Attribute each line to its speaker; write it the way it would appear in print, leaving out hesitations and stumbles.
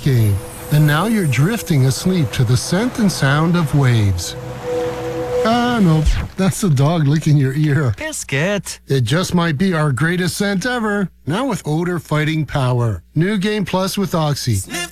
Speaker 1: game. And now you're drifting asleep to the scent and sound of waves. Ah, no, that's the dog licking your ear.
Speaker 2: Biscuit.
Speaker 1: It just might be our greatest scent ever. Now with odor fighting power. New Game Plus with Oxy.